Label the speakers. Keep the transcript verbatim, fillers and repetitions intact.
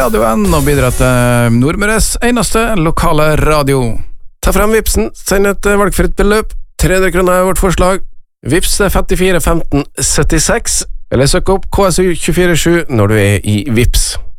Speaker 1: radioen og bidra til Nordmøres eneste lokale radio.
Speaker 2: Ta frem Vipsen, send et valgfritt beløp. tre hundre kroner er vårt forslag. Vips femtifire femten syttiseks, eller søk opp K S U to fire sju når du er i Vips.